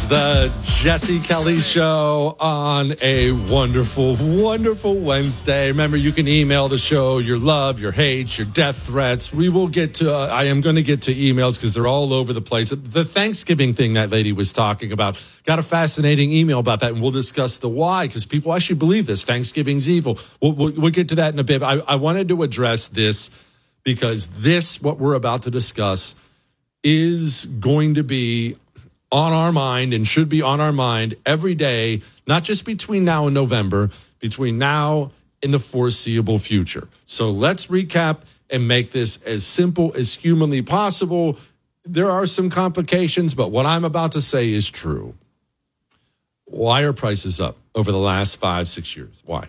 The Jesse Kelly Show on a wonderful, wonderful Wednesday. Remember, you can email the show your love, your hate, your death threats. We will get to, I am going to get to emails because they're all over the place. The Thanksgiving thing that lady was talking about, got a fascinating email about that, and we'll discuss the why, because people actually believe this. Thanksgiving's evil. We'll get to that in a bit. I wanted to address this because this, what we're about to discuss, is going to be on our mind and should be on our mind every day, not just between now and November, between now and the foreseeable future. So let's recap and make this as simple as humanly possible. There are some complications, but what I'm about to say is true. Why are prices up over the last 5-6 years? Why?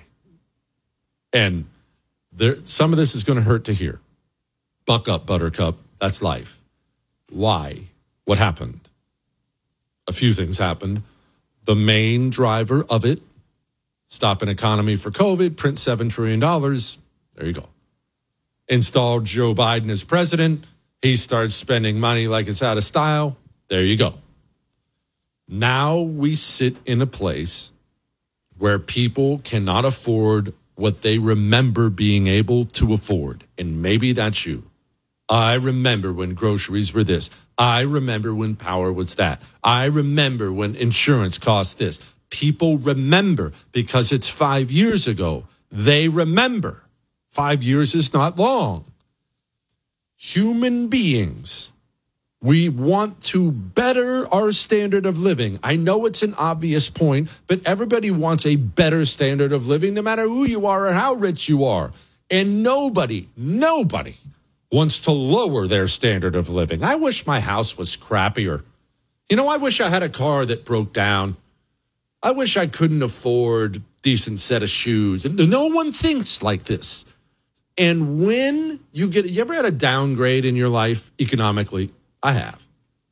And some of this is going to hurt to hear. Buck up, Buttercup. That's life. Why? What happened? A few things happened. The main driver of it, stop an economy for COVID, print $7 trillion. There you go. Installed Joe Biden as president. He starts spending money like it's out of style. There you go. Now we sit in a place where people cannot afford what they remember being able to afford. And maybe that's you. I remember when groceries were this. I remember when power was that. I remember when insurance cost this. People remember because it's 5 years ago. They remember. 5 years is not long. Human beings, we want to better our standard of living. I know it's an obvious point, but everybody wants a better standard of living, no matter who you are or how rich you are. And nobody wants to lower their standard of living. I wish my house was crappier. I wish I had a car that broke down. I wish I couldn't afford a decent set of shoes. And no one thinks like this. And when you ever had a downgrade in your life economically? I have.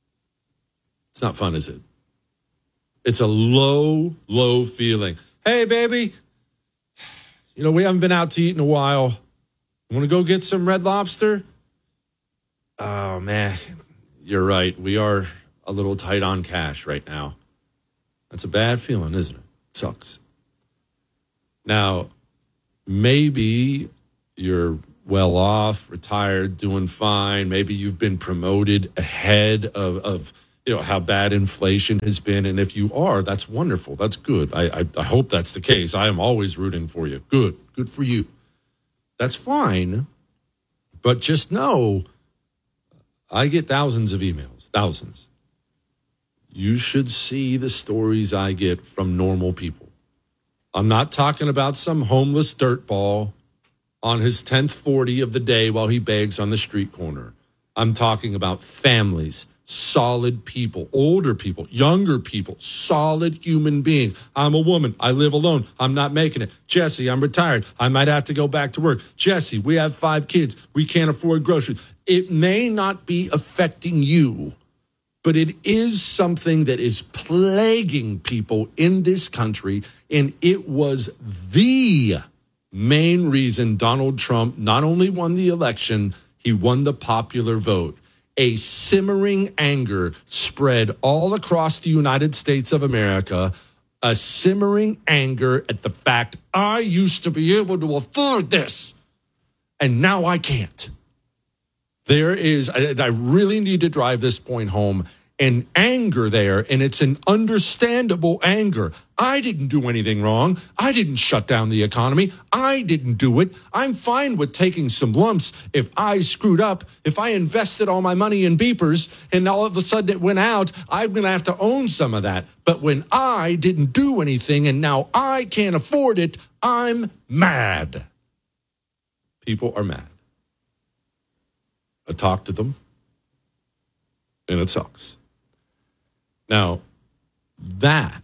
It's not fun, is it? It's a low, low feeling. Hey, baby, we haven't been out to eat in a while. Want to go get some Red Lobster? Oh, man, you're right. We are a little tight on cash right now. That's a bad feeling, isn't it? It sucks. Now, maybe you're well off, retired, doing fine. Maybe you've been promoted ahead of how bad inflation has been. And if you are, that's wonderful. That's good. I hope that's the case. I am always rooting for you. Good for you. That's fine. But just know, I get thousands of emails, thousands. You should see the stories I get from normal people. I'm not talking about some homeless dirtball on his 10th 40 of the day while he begs on the street corner. I'm talking about families, solid people, older people, younger people, solid human beings. I'm a woman. I live alone. I'm not making it. Jesse, I'm retired. I might have to go back to work. Jesse, we have 5 kids. We can't afford groceries. It may not be affecting you, but it is something that is plaguing people in this country, and it was the main reason Donald Trump not only won the election, he won the popular vote. A simmering anger spread all across the United States of America, a simmering anger at the fact I used to be able to afford this, and now I can't. There is, I really need to drive this point home, an anger there, and it's an understandable anger. I didn't do anything wrong. I didn't shut down the economy. I didn't do it. I'm fine with taking some lumps if I screwed up. If I invested all my money in beepers and all of a sudden it went out, I'm going to have to own some of that. But when I didn't do anything and now I can't afford it, I'm mad. People are mad. I talk to them, and it sucks. Now, that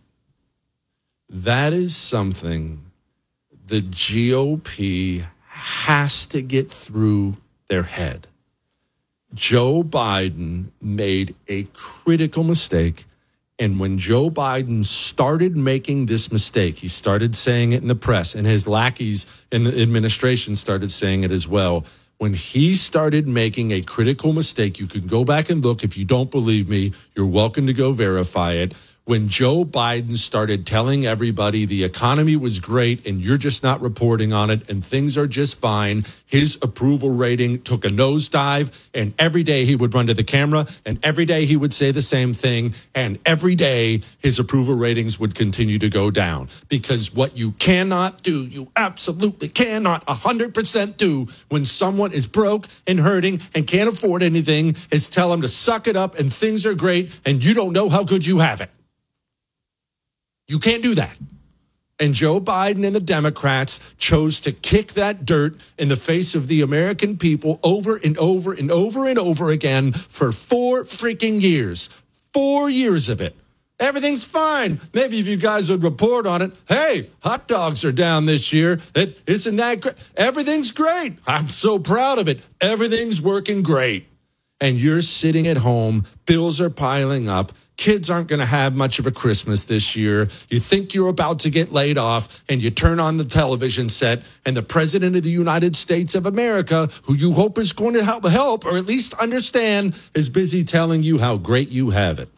is something the GOP has to get through their head. Joe Biden made a critical mistake, and when Joe Biden started making this mistake, he started saying it in the press, and his lackeys in the administration started saying it as well. When he started making a critical mistake, you can go back and look. If you don't believe me, you're welcome to go verify it. when Joe Biden started telling everybody the economy was great and you're just not reporting on it and things are just fine, his approval rating took a nosedive, and every day he would run to the camera and every day he would say the same thing, and every day his approval ratings would continue to go down. Because what you cannot do, you absolutely cannot 100% do when someone is broke and hurting and can't afford anything is tell them to suck it up and things are great and you don't know how good you have it. You can't do that. And Joe Biden and the Democrats chose to kick that dirt in the face of the American people over and over and over and over again for 4 freaking years. 4 years of it. Everything's fine. Maybe if you guys would report on it. Hey, hot dogs are down this year. Isn't that great? Everything's great. I'm so proud of it. Everything's working great. And you're sitting at home. Bills are piling up. Kids aren't going to have much of a Christmas this year. You think you're about to get laid off, and you turn on the television set, and the President of the United States of America, who you hope is going to help or at least understand, is busy telling you how great you have it.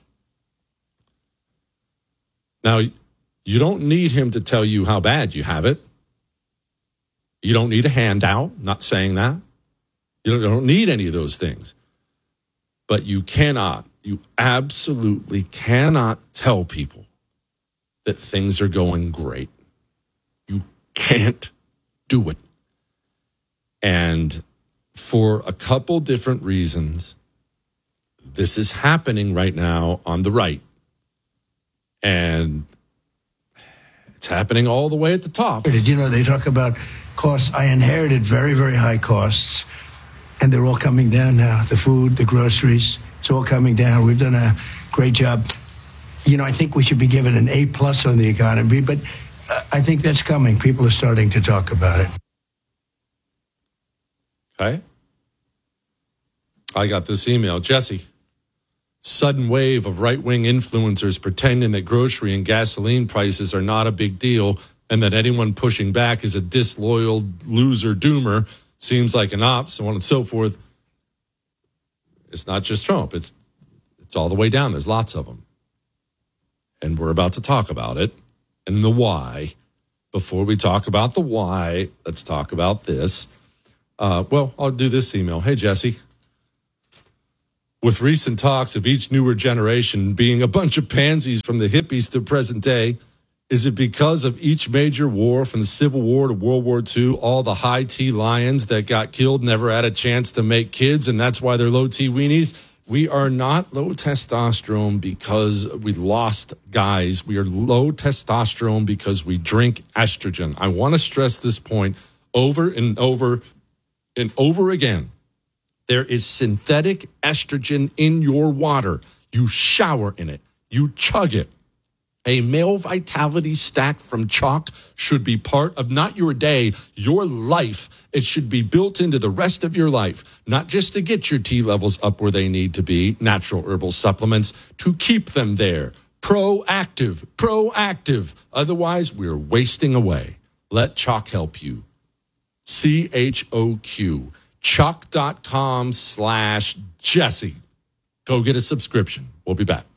Now, you don't need him to tell you how bad you have it. You don't need a handout. Not saying that. You don't need any of those things. But you absolutely cannot tell people that things are going great. You can't do it. And for a couple different reasons, this is happening right now on the right. And it's happening all the way at the top. You know, they talk about costs. I inherited very, very high costs, and they're all coming down now. The food, the groceries, it's all coming down. We've done a great job. You know, I think we should be given an A+ on the economy, but I think that's coming. People are starting to talk about it. Okay. I got this email. Jesse, sudden wave of right-wing influencers pretending that grocery and gasoline prices are not a big deal and that anyone pushing back is a disloyal loser doomer, seems like an op, so on and so forth. It's not just Trump. It's all the way down. There's lots of them. And we're about to talk about it and the why. Before we talk about the why, let's talk about this. Well, I'll do this email. Hey, Jesse. With recent talks of each newer generation being a bunch of pansies from the hippies to present day, is it because of each major war from the Civil War to World War II, all the high T lions that got killed never had a chance to make kids, and that's why they're low T weenies? We are not low testosterone because we lost guys. We are low testosterone because we drink estrogen. I want to stress this point over and over and over again. There is synthetic estrogen in your water. You shower in it. You chug it. A male vitality stack from Chalk should be part of not your day, your life. It should be built into the rest of your life, not just to get your T levels up where they need to be, natural herbal supplements, to keep them there. Proactive. Otherwise, we're wasting away. Let Chalk help you. CHOQ. Chalk.com/Jesse. Go get a subscription. We'll be back.